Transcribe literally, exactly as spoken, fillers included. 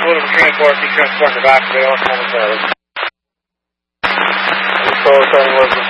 William transport, keep transporting the back of the Oklahoma service. So,